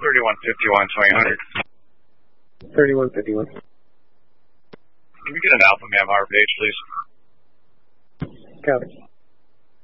3151, 2000. 3151. Can we get an Alpha Ma'am Harbor page, please? Copy.